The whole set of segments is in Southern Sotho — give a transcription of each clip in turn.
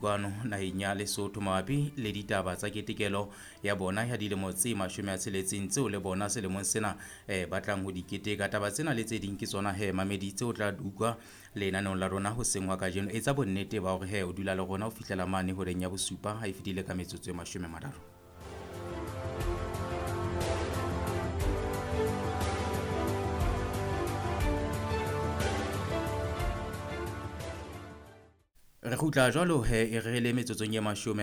kwano naheng ya Lesotho mabapi le ditaba tsa ketekelo ya bona ya dilemo tse 60 tseo le bona selemong sena batlang ho diketeka. Taba tsena le tse ding ke tsona mamedi tseo tla dukwa lenanong la rona ho sengwa ka jeno. Etsa bonnete ba hore o dula le rona ho fihlela mane horeng ya bosupa ha e fitile ka metsotso e 30. Re khutla jwalo re le metsotsong e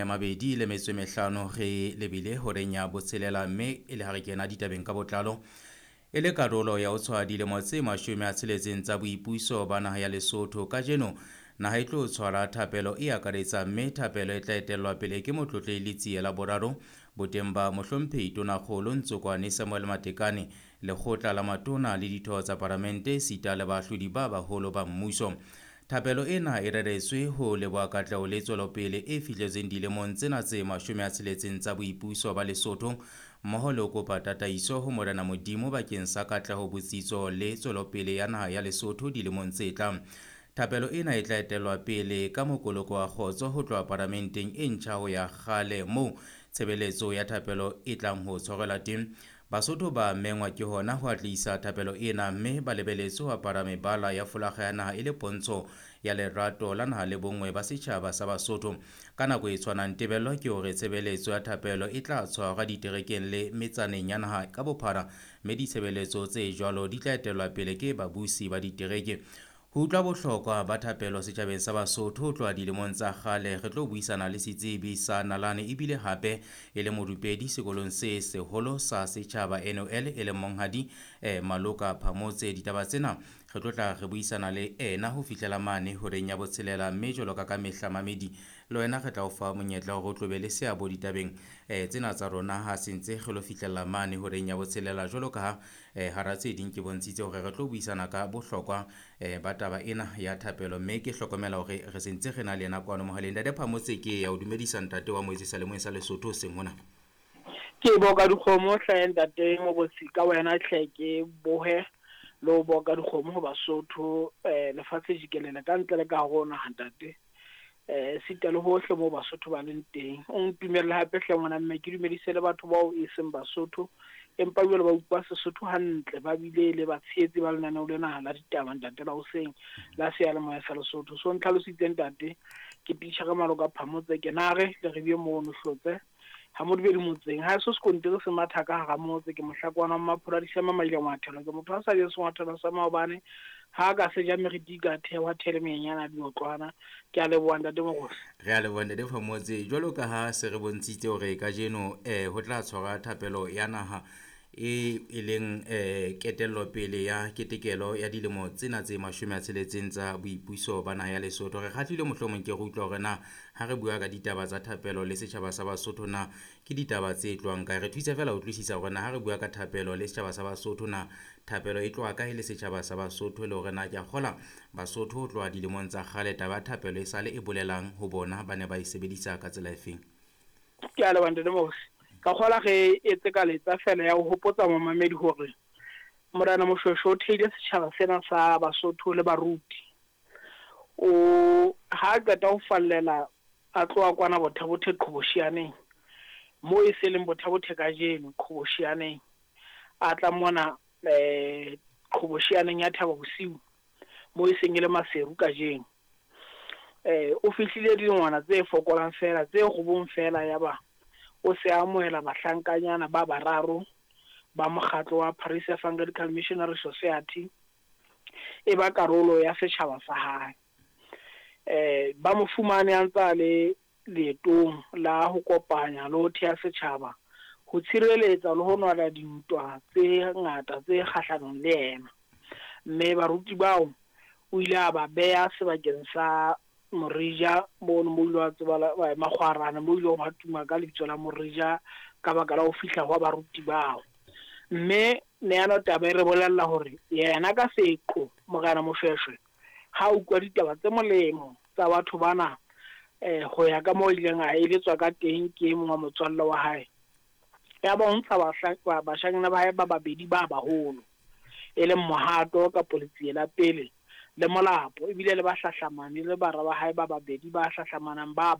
25 re lebile horeng ya botshelela mme e le ha re kena ditabeng ka botlalo e le karolo ya ho tshwara dilemo tse 60 tsa boipuiso ba naha ya Lesotho. Ka jeno naha e tlo tshwara thapelo e akaretsang mme thapelo e tla etellwa pele ke motlotleli tsiye la boraro boteng ba mohlomphehi Tonakgolo Ntsokwane Samuel Matekane, lekgotla la matona le ditho tsa parlamente sita le bahlodi ba baholo ba mmuso. Thapelo ena e reretswe ho leboha katleho le tswelopele e fihletseng dilemong tsena tse 60 tsa boipuiso ba Lesotho, mmoho le ho kopa tataiso ho Morena Modimo bakeng sa katleho, botsitso le tswelopele ya naha ya Lesotho dilemong tse tlang. Thapelo ena e tla etellwa pele ka mokoloko wa kgotso ho tloha parlamenteng e ntjha ho ya kgale moo tshebeletso ya thapelo e tlang ho tshwarelwa teng. Basotho ba mengwa ke hona ho atlisa thapelo ena mme ba lebeletse ho apara mebala ya folakga ya naha e le pontsho ya lerato la naha le bongwe ba setjhaba sa Basotho. Ka nako e tshwanang, tebello ke hore tshebeletso ya thapelo e tla tshwarwa diterekeng le metsaneng ya naha ka bophara, mme ditshebeletso tse jwalo di tla etellwa pele ke babusi ba ditereke. Ho utlwa bohlokwa ba thapelo setjhabeng sa Basotho ho tloha dilemong tsa kgale, re tlo buisana le setsebi sa nalane ebile hape e le morupedi sekolong se seholo sa setjhaba NOL e le monghadi Maloka Phamotse. Ditaba tsena re tlotla re buisana le ena ho fihlela mane horeng ya botshelela, mme jwalo ka mehla mamedi le wena re tla o fa monyetla hore o tlobe le seabo ditabeng tsena tsa rona ha sentse re lo fihlella mane horeng ya botshelela. Jwalo ka hara tse ding ke bontshitse hore re tlo buisana ka bohlokwa ba taba ena ya thapelo, mme ke hlokomela hore re sentse re na le yena kwano mohaleng. Ntate Phamotse, ke ya o dumedisa ntate wa Moise Salemong sa Lesotho seng hona. Ke boka dikgomo hlae ntate mo botsika wena hleke bohe lo boka dikgomo ho Basotho lefatshe jikelele ka ntle le ka hona ntate sita le hohle mo Basotho ba leng teng. O ntumelle hape hle ngwana mme ke dumedise le batho bao e seng Basotho empa jwale ba utlwa Sesotho hantle ba bile le batshehetsi ba lenaneo lena la ditaba ntate la hoseng la seyalemoya sa Lesotho. So ntlhalositse ntate ke pitša ka Maloka Phamotse ke nare le re bie mo no hlotse ha mo dibedi motseng ha so sekontiri se matha ka ga motse ke mohlakwana wa maphoradisa mamaile ngwathelo ke motho a sa le ngwathelo sa maobane ha ka se ja meridika thewa thele menyana di otlwana ke a leboha ntate mogose. Re a leboha ntate Phamotse. Jwalo ka ha se re bontshitse hore ka jeno ho tla tshwara thapelo ya naha e leng ketello pele ya ketekelo ya dilemo tsena tse 60 tsa boipuiso ba naha ya Lesotho. Re kgatlile mohlomong ke re utlwa hore na ha re bua ka ditaba tsa thapelo le setjhaba sa Basotho na ke ditaba tse tlwang kae. Re thusa fela ho tlwisisa hore na ha re bua ka thapelo le setjhaba sa Basotho na thapelo e tloa ka le setjhaba sa Basotho le hore na ke a kgola Basotho ho tloa dilemong tsa kgale taba ya thapelo e sale e bolelang ho bona ba ne ba e sebedisa ka tsela efeng. Ke a leboha ntate mogose. Ka kgola ge etse ka letsa fela ya ho hopotsa mamamedi hore Morena Moshweshwe o theile setjhaba sena sa Basotho le baruti o ha qeta ho fallela a tloa kwana Bothabothe Qhoboshianeng mo e seleng Bothabothe ka jeno Qhoboshianeng a tla mona Qhoboshianeng ya Thaba Bosiu mo e seng ile Maseru ka jeno o fihlile dingwana tse fokolang fela tse go bong fela ya ba o se amohela bahlankanyana ba bararo ba mokgatlo wa Paris Evangelical Missionary Society e ba karolo ya setjhaba sa hae ba mo fumane a ntsa le leetong la ho kopanya le ho thea setjhaba ho tshireletsa le ho nwala dintwa tse ngata tse kgahlanong le yena, mme baruti bao o ile a ba beha sebakeng sa Morija mono mo ilwa tsebala Makgwarana mo ilwa ho tuma ka lebitso la Morija ka baka la ho fihla ho baruti bao. Mme ne ana taba re bolella hore yena ka seko Morena Moshweshwe ha o kwa ditaba tse molemo tsa batho bana go ya ka mo ileng a eletswa ka teng ke mongwa motswalle wa hae ya ba ntsha bashanyana ba hae ba babedi ba baholo e le Mohato ka polisi la pele le Molapo ebile le ba hlahlamane le bara ba hae ba babedi ba hlahlamanang ba